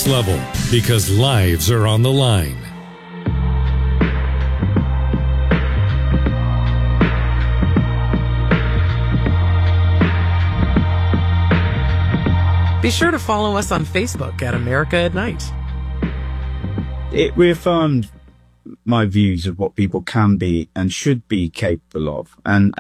next level because lives are on the line. Be sure to follow us on Facebook at America at Night. It reaffirmed my views of what people can be and should be capable of. And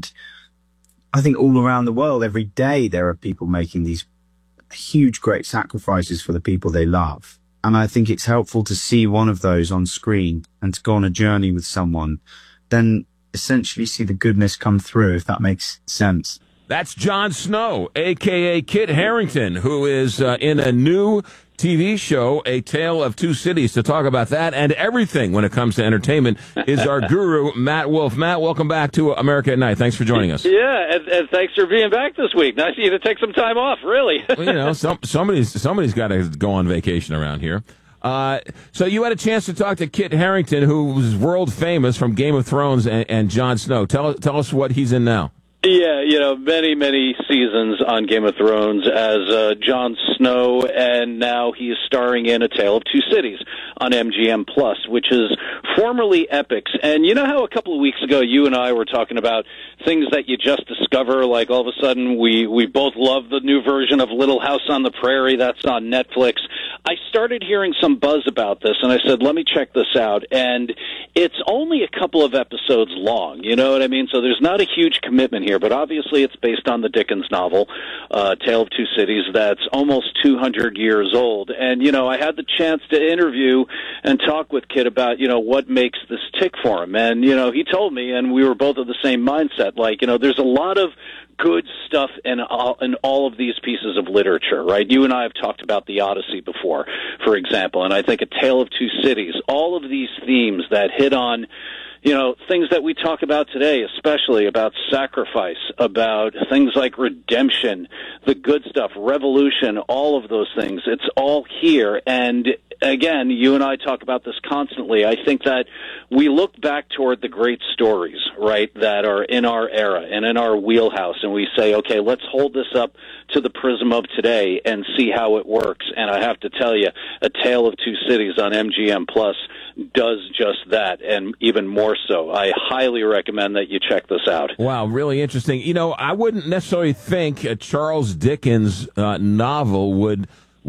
I think all around the world, every day, there are people making these huge, great sacrifices for the people they love. And I think it's helpful to see one of those on screen and to go on a journey with someone, then essentially see the goodness come through, if that makes sense. That's Jon Snow, a.k.a. Kit Harington, who is in a new TV show, A Tale of Two Cities. To talk about that and everything when it comes to entertainment is our guru, Matt Wolf. Matt, welcome back to America at Night. Thanks for joining us. Yeah, and thanks for being back this week. Nice of you to take some time off, really. Well, somebody's got to go on vacation around here. So you had a chance to talk to Kit Harington, who was world famous from Game of Thrones and Jon Snow. Tell us what he's in now. Yeah, many seasons on Game of Thrones as Jon Snow, and now he is starring in A Tale of Two Cities on MGM Plus, which is formerly Epix. And you know how a couple of weeks ago you and I were talking about things that you just discover, like all of a sudden we both love the new version of Little House on the Prairie that's on Netflix. I started hearing some buzz about this, and I said, let me check this out. And it's only a couple of episodes long, you know what I mean? So there's not a huge commitment here, but obviously it's based on the Dickens novel, Tale of Two Cities, that's almost 200 years old. And, I had the chance to interview and talk with Kit about, what makes this tick for him. And, he told me, and we were both of the same mindset, like, there's a lot of good stuff in all of these pieces of literature, right? You and I have talked about the Odyssey before, for example, and I think A Tale of Two Cities, all of these themes that hit on, things that we talk about today, especially about sacrifice, about things like redemption, the good stuff, revolution, all of those things. It's all here. And again, you and I talk about this constantly. I think that we look back toward the great stories, right, that are in our era and in our wheelhouse, and we say, okay, let's hold this up to the prism of today and see how it works. And I have to tell you, A Tale of Two Cities on MGM Plus does just that, and even more so. I highly recommend that you check this out. Wow, really interesting. I wouldn't necessarily think a Charles Dickens novel would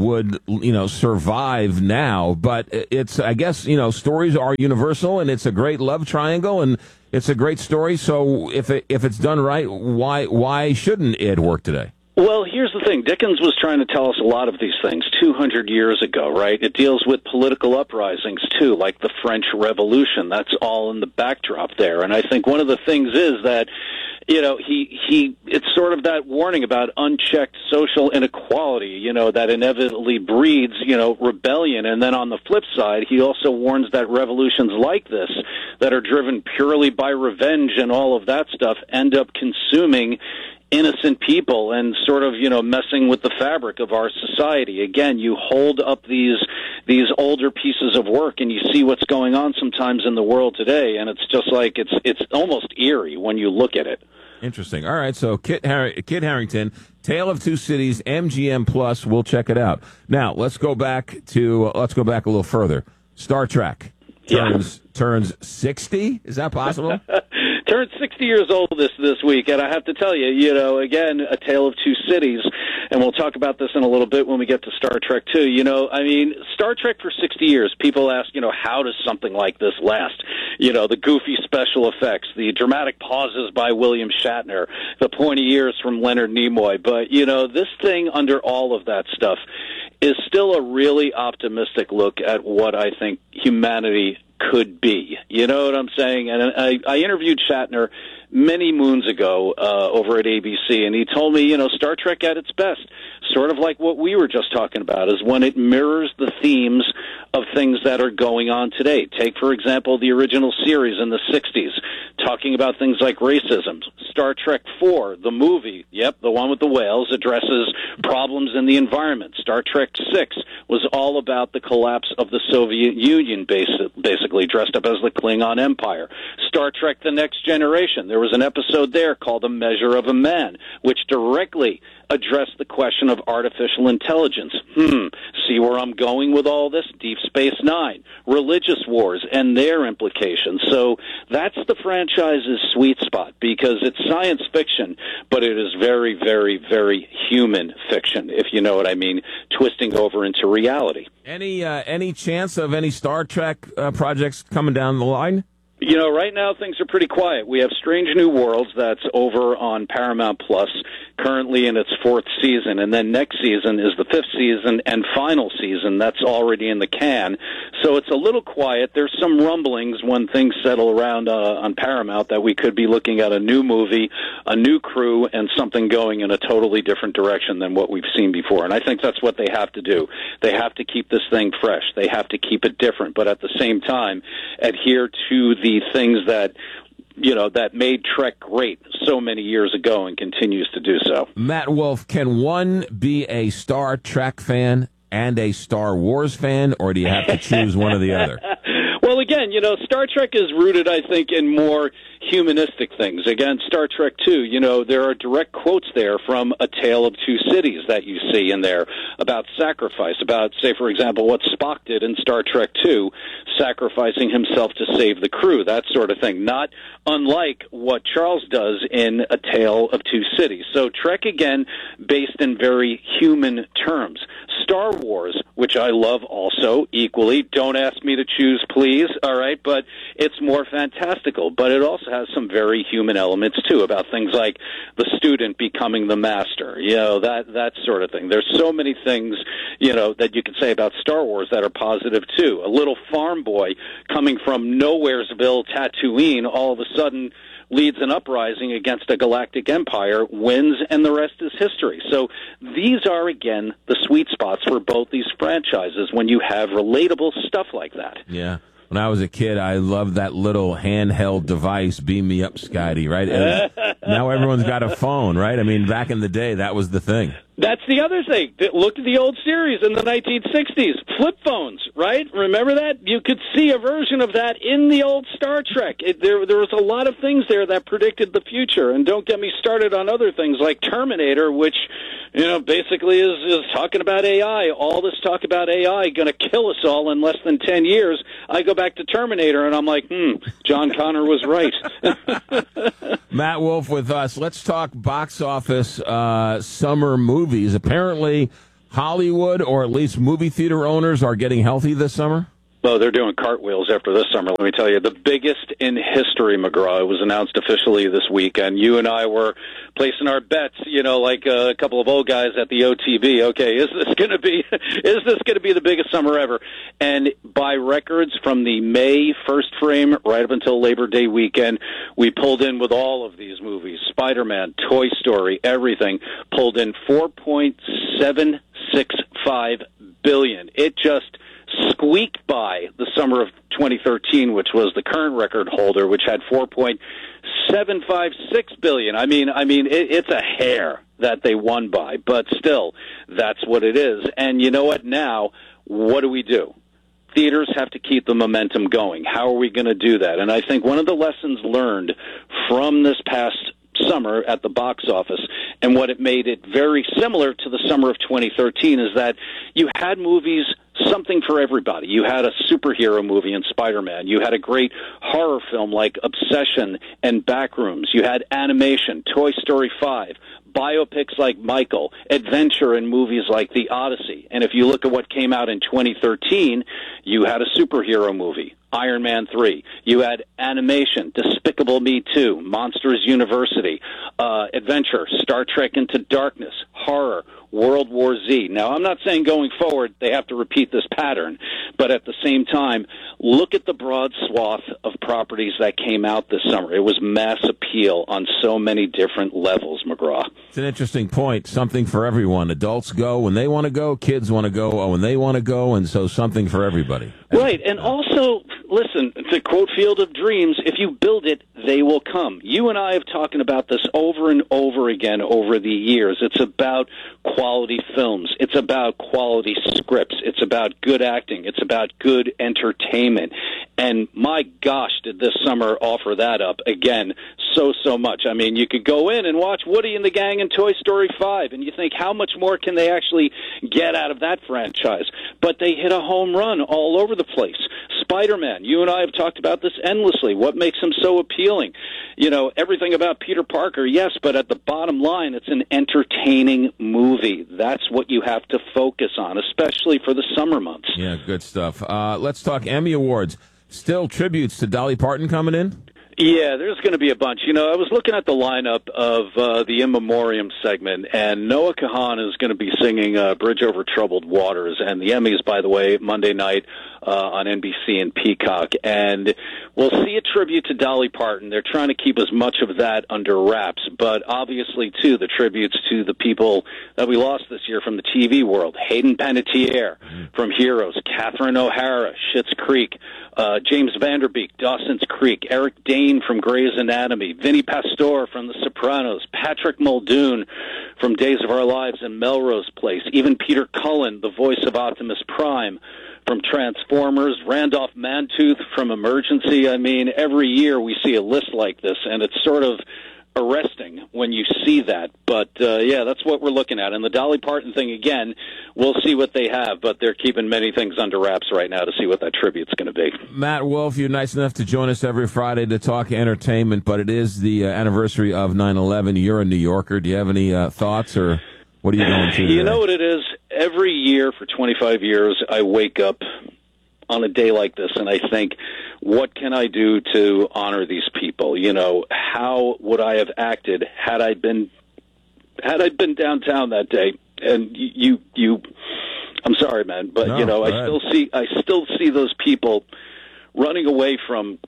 survive now, but it's, I guess, stories are universal, and it's a great love triangle, and it's a great story. So if it's done right, why shouldn't it work today? Well, here's the thing. Dickens was trying to tell us a lot of these things 200 years ago, right? It deals with political uprisings, too, like the French Revolution. That's all in the backdrop there. And I think one of the things is that, it's sort of that warning about unchecked social inequality, that inevitably breeds, rebellion. And then on the flip side, he also warns that revolutions like this, that are driven purely by revenge and all of that stuff, end up consuming innocent people and sort of, messing with the fabric of our society. Again, you hold up these older pieces of work and you see what's going on sometimes in the world today, and it's just like it's almost eerie when you look at it. Interesting. All right, so Kit Harington, Tale of Two Cities, MGM Plus. We'll check it out. Now let's go back a little further. Star Trek turns 60. Is that possible? Turned 60 years old this week, and I have to tell you, again, A Tale of Two Cities, and we'll talk about this in a little bit when we get to Star Trek, too. Star Trek for 60 years, people ask, how does something like this last? The goofy special effects, the dramatic pauses by William Shatner, the pointy ears from Leonard Nimoy. But, this thing, under all of that stuff, is still a really optimistic look at what I think humanity could be. You know what I'm saying? And I interviewed Shatner many moons ago over at ABC, and he told me, Star Trek at its best, sort of like what we were just talking about, is when it mirrors the themes of things that are going on today. Take, for example, the original series in the 60s, talking about things like racism. Star Trek IV, the movie, the one with the whales, addresses problems in the environment. Star Trek VI was all about the collapse of the Soviet Union, basically dressed up as the Klingon Empire. Star Trek The Next Generation, there was an episode there called A Measure of a Man, which directly addressed the question of artificial intelligence. see where I'm going with all this? Deep Space Nine, religious wars, and their implications. So that's the franchise's sweet spot, because it's science fiction, but it is very, very, very human fiction, if you know what I mean, twisting over into reality. Any chance of any Star Trek projects coming down the line? You know, right now things are pretty quiet. We have Strange New Worlds that's over on Paramount Plus, currently in its 4th season, and then next season is the 5th season and final season that's already in the can. So it's a little quiet. There's some rumblings when things settle around on Paramount that we could be looking at a new movie, a new crew, and something going in a totally different direction than what we've seen before. And I think that's what they have to do. They have to keep this thing fresh. They have to keep it different, but at the same time adhere to the things that, you know, that made Trek great so many years ago and continues to do so. Matt Wolf, can one be a Star Trek fan and a Star Wars fan, or do you have to choose one or the other? Well, again, you know, Star Trek is rooted, I think, in more humanistic things. Again, Star Trek 2, you know, there are direct quotes there from A Tale of Two Cities that you see in there about sacrifice, about, say, for example, what Spock did in Star Trek 2, sacrificing himself to save the crew, that sort of thing. Not unlike what Charles does in A Tale of Two Cities. So Trek, again, based in very human terms. Star Wars, which I love also equally. Don't ask me to choose, please, all right? But it's more fantastical. But it also has some very human elements, too, about things like the student becoming the master, you know, that sort of thing. There's so many things, you know, that you can say about Star Wars that are positive, too. A little farm boy coming from Nowheresville, Tatooine, all of a sudden leads an uprising against a galactic empire, wins, and the rest is history. So these are, again, the sweet spots for both these franchises when you have relatable stuff like that. Yeah. When I was a kid, I loved that little handheld device, Beam Me Up, Scotty, right? And now everyone's got a phone, right? I mean, back in the day, that was the thing. That's the other thing. Look at the old series in the 1960s. Flip phones, right? Remember that? You could see a version of that in the old Star Trek. There was a lot of things there that predicted the future. And don't get me started on other things like Terminator, which, you know, basically is talking about AI. All this talk about AI going to kill us all in less than 10 years. I go back to Terminator, and I'm like, John Connor was right. Matt Wolf with us. Let's talk box office summer movies. Apparently, Hollywood, or at least movie theater owners, are getting healthy this summer? Well, they're doing cartwheels after this summer, let me tell you. The biggest in history, McGraw. It was announced officially this week, and you and I were placing our bets, you know, like a couple of old guys at the OTB. Okay, is this going to be the biggest summer ever? And by records from the May first frame right up until Labor Day weekend, we pulled in with all of these movies, Spider-Man, Toy Story, everything, pulled in $4.765 billion. It just squeaked by the summer of 2013, which was the current record holder, which had $4.756 billion. I mean, it's a hair that they won by, but still, that's what it is. And you know what? Now, what do? Theaters have to keep the momentum going. How are we going to do that? And I think one of the lessons learned from this past summer at the box office, and what it made it very similar to the summer of 2013, is that you had movies, something for everybody. You had a superhero movie in Spider-Man. You had a great horror film like Obsession and Backrooms. You had animation, Toy Story 5, biopics like Michael, adventure in movies like The Odyssey. And if you look at what came out in 2013, you had a superhero movie, Iron Man 3. You had animation, Despicable Me 2, Monsters University, adventure, Star Trek Into Darkness, horror, World War Z. Now, I'm not saying going forward they have to repeat this pattern, but at the same time, look at the broad swath of properties that came out this summer. It was mass appeal on so many different levels, McGraw. It's an interesting point. Something for everyone. Adults go when they want to go. Kids want to go when they want to go, and so something for everybody. Right, and also, listen, to quote Field of Dreams, if you build it, they will come. You and I have talked about this over and over again over the years. It's about quality films. It's about quality scripts. It's about good acting. It's about good entertainment. And my gosh, did this summer offer that up. Again, so much. I mean, you could go in and watch Woody and the Gang in Toy Story 5, and you think, how much more can they actually get out of that franchise? But they hit a home run all over the place. Spider-Man, you and I have talked about this endlessly. What makes him so appealing? You know, everything about Peter Parker, yes, but at the bottom line, it's an entertaining movie. That's what you have to focus on, especially for the summer months. Yeah, good stuff. Let's talk Emmy Awards. Still tributes to Dolly Parton coming in? Yeah, there's going to be a bunch. You know, I was looking at the lineup of the In Memoriam segment, and Noah Kahan is going to be singing Bridge Over Troubled Waters. And the Emmys, by the way, Monday night on NBC and Peacock. And we'll see a tribute to Dolly Parton. They're trying to keep as much of that under wraps. But obviously, too, the tributes to the people that we lost this year from the TV world. Hayden Panettiere from Heroes, Catherine O'Hara, Schitt's Creek, James Vanderbeek, Dawson's Creek, Eric Dane from Grey's Anatomy, Vinnie Pastore from The Sopranos, Patrick Muldoon from Days of Our Lives and Melrose Place, even Peter Cullen, the voice of Optimus Prime from Transformers, Randolph Mantooth from Emergency. I mean, every year we see a list like this, and it's sort of arresting when you see that. But, yeah, that's what we're looking at. And the Dolly Parton thing, again, we'll see what they have, but they're keeping many things under wraps right now to see what that tribute's going to be. Matt Wolf, you're nice enough to join us every Friday to talk entertainment, but it is the anniversary of 9/11. You're a New Yorker. Do you have any thoughts, or what are you going to? You know what it is? Every year for 25 years, I wake up on a day like this, and I think, what can I do to honor these people? You know, how would I have acted had I been downtown that day? And you I'm sorry, man, but no, you know, I still see those people running away from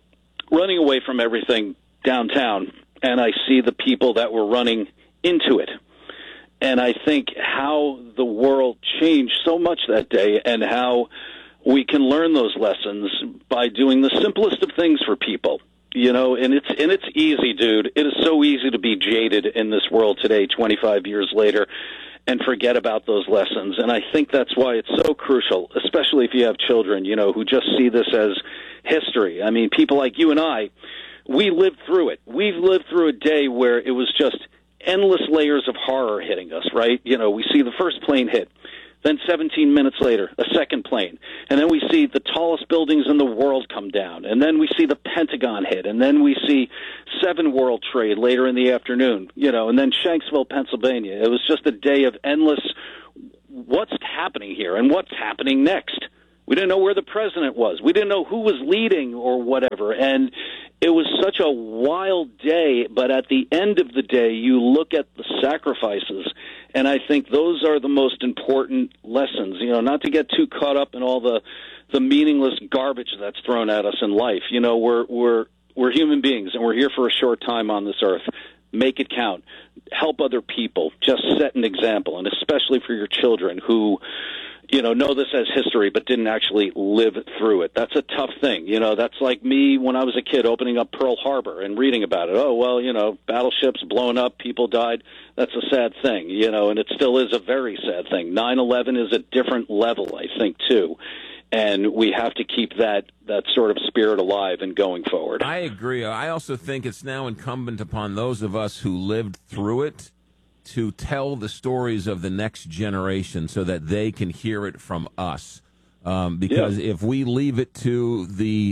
everything downtown, and I see the people that were running into it. And I think how the world changed so much that day, and how we can learn those lessons by doing the simplest of things for people. You know, and it's easy, dude. It is so easy to be jaded in this world today, 25 years later, and forget about those lessons. And I think that's why it's so crucial, especially if you have children, you know, who just see this as history. I mean, people like you and I, we lived through it. We've lived through a day where it was just endless layers of horror hitting us, right? You know, we see the first plane hit. Then 17 minutes later, a second plane. And then we see the tallest buildings in the world come down. And then we see the Pentagon hit. And then we see 7 World Trade later in the afternoon. You know, and then Shanksville, Pennsylvania. It was just a day of endless what's happening here and what's happening next. We didn't know where the president was. We didn't know who was leading or whatever. And it was such a wild day, but at the end of the day, you look at the sacrifices, and I think those are the most important lessons. You know, not to get too caught up in all the meaningless garbage that's thrown at us in life. You know, we're human beings, and we're here for a short time on this earth. Make it count. Help other people. Just set an example, and especially for your children who, you know this as history, but didn't actually live through it. That's a tough thing. You know, that's like me when I was a kid opening up Pearl Harbor and reading about it. Oh, well, you know, battleships blown up, people died. That's a sad thing, you know, and it still is a very sad thing. 9/11 is a different level, I think, too. And we have to keep that sort of spirit alive and going forward. I agree. I also think it's now incumbent upon those of us who lived through it to tell the stories of the next generation so that they can hear it from us. Because if we leave it to the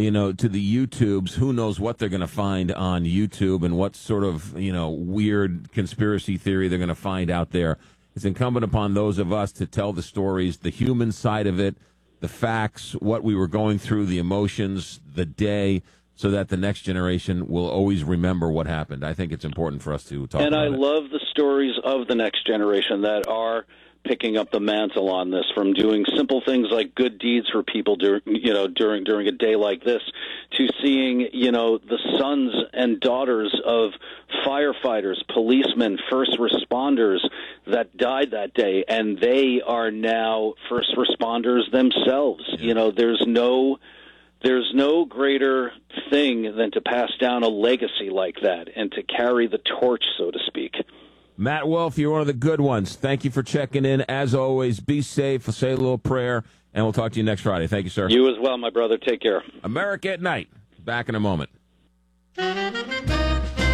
YouTubes, who knows what they're going to find on YouTube and what sort of, you know, weird conspiracy theory they're going to find out there. It's incumbent upon those of us to tell the stories, the human side of it, the facts, what we were going through, the emotions, the day, so that the next generation will always remember what happened. I think it's important for us to talk about it. And I love the stories of the next generation that are picking up the mantle on this, from doing simple things like good deeds for people during a day like this, to seeing, you know, the sons and daughters of firefighters, policemen, first responders that died that day, and they are now first responders themselves. Yeah. You know, there's no greater thing than to pass down a legacy like that and to carry the torch, so to speak. Matt Wolf, you're one of the good ones. Thank you for checking in. As always, be safe. Say a little prayer, and we'll talk to you next Friday. Thank you, sir. You as well, my brother. Take care. America at Night. Back in a moment.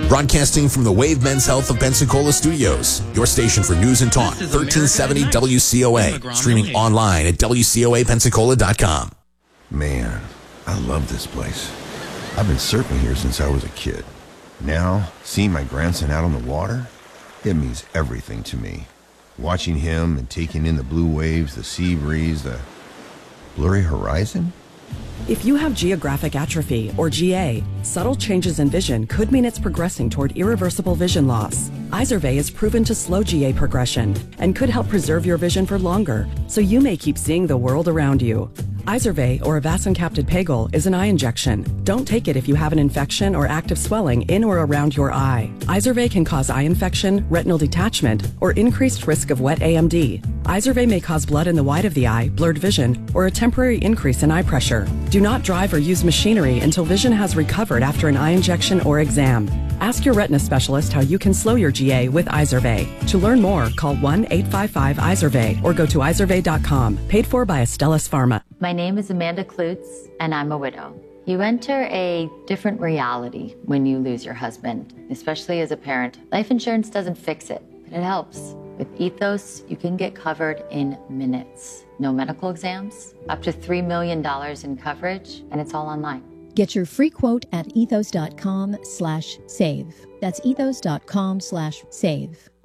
Broadcasting from the Wave Men's Health of Pensacola Studios, your station for news and talk, 1370 WCOA, streaming online at WCOAPensacola.com. Man, I love this place. I've been surfing here since I was a kid. Now, seeing my grandson out on the water, it means everything to me. Watching him and taking in the blue waves, the sea breeze, the blurry horizon. If you have geographic atrophy, or GA, subtle changes in vision could mean it's progressing toward irreversible vision loss. Izervay is proven to slow GA progression and could help preserve your vision for longer, so you may keep seeing the world around you. Izervay, or avacincaptad pegol, is an eye injection. Don't take it if you have an infection or active swelling in or around your eye. Izervay can cause eye infection, retinal detachment, or increased risk of wet AMD. Izervay may cause blood in the white of the eye, blurred vision, or a temporary increase in eye pressure. Do not drive or use machinery until vision has recovered after an eye injection or exam. Ask your retina specialist how you can slow your GA with Izervay. To learn more, call 1-855-IZERVAY or go to izervay.com. Paid for by Astellas Pharma. My name is Amanda Klutz, and I'm a widow. You enter a different reality when you lose your husband, especially as a parent. Life insurance doesn't fix it, but it helps. With Ethos, you can get covered in minutes. No medical exams, up to $3 million in coverage, and it's all online. Get your free quote at ethos.com/save. That's ethos.com/save.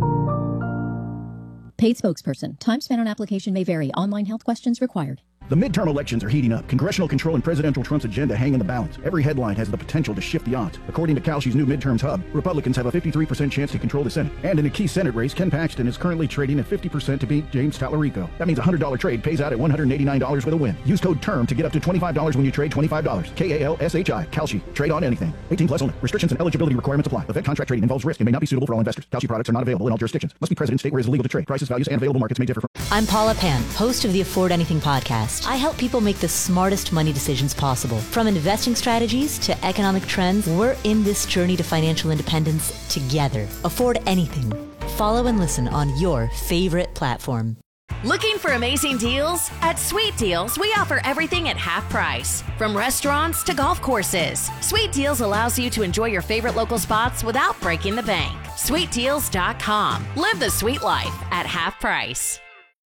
Paid spokesperson. Time spent on application may vary. Online health questions required. The midterm elections are heating up. Congressional control and presidential Trump's agenda hang in the balance. Every headline has the potential to shift the odds. According to Kalshi's new midterms hub, Republicans have a 53% chance to control the Senate. And in a key Senate race, Ken Paxton is currently trading at 50% to beat James Tallarico. That means a $100 trade pays out at $189 with a win. Use code TERM to get up to $25 when you trade $25. KALSHI. Kalshi. Trade on anything. 18 plus only. Restrictions and eligibility requirements apply. Event contract trading involves risk and may not be suitable for all investors. Kalshi products are not available in all jurisdictions. Must be present in state where it is illegal to trade. Prices, values, and available markets may differ from. I'm Paula Pan, host of the Afford Anything podcast. I help people make the smartest money decisions possible. From investing strategies to economic trends, we're in this journey to financial independence together. Afford Anything. Follow and listen on your favorite platform. Looking for amazing deals? At Sweet Deals, we offer everything at half price. From restaurants to golf courses, Sweet Deals allows you to enjoy your favorite local spots without breaking the bank. SweetDeals.com. Live the sweet life at half price.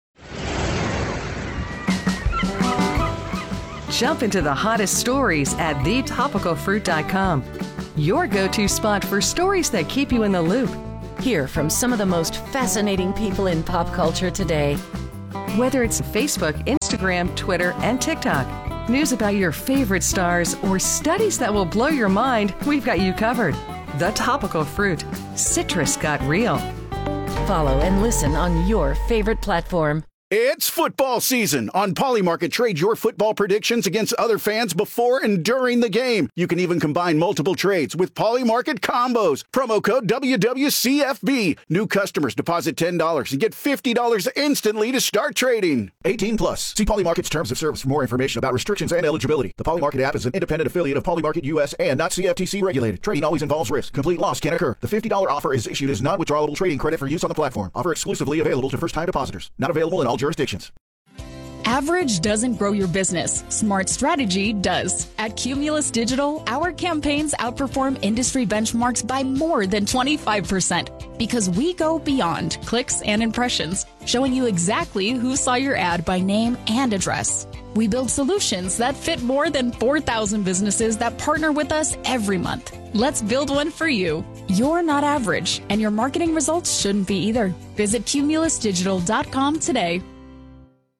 Jump into the hottest stories at thetopicalfruit.com. Your go-to spot for stories that keep you in the loop. Hear from some of the most fascinating people in pop culture today. Whether it's Facebook, Instagram, Twitter, and TikTok, news about your favorite stars, or studies that will blow your mind, we've got you covered. The Topical Fruit. Citrus got real. Follow and listen on your favorite platform. It's football season. On Polymarket, trade your football predictions against other fans before and during the game. You can even combine multiple trades with Polymarket combos. Promo code WWCFB. New customers deposit $10 and get $50 instantly to start trading. 18 plus. See Polymarket's terms of service for more information about restrictions and eligibility. The Polymarket app is an independent affiliate of Polymarket US and not CFTC regulated. Trading always involves risk. Complete loss can occur. The $50 offer is issued as non-withdrawable trading credit for use on the platform. Offer exclusively available to first-time depositors. Not available in all jurisdictions. Average doesn't grow your business. Smart strategy does. At Cumulus Digital, our campaigns outperform industry benchmarks by more than 25% because we go beyond clicks and impressions, showing you exactly who saw your ad by name and address. We build solutions that fit more than 4,000 businesses that partner with us every month. Let's build one for you. You're not average, and your marketing results shouldn't be either. Visit cumulusdigital.com today.